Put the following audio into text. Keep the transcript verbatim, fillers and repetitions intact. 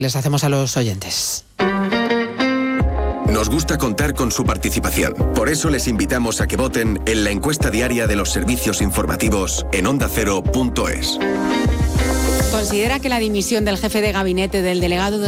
les hacemos a los oyentes. Nos gusta contar con su participación. Por eso les invitamos a que voten en la encuesta diaria de los servicios informativos en onda cero punto es. ¿Considera que la dimisión del jefe de gabinete del delegado de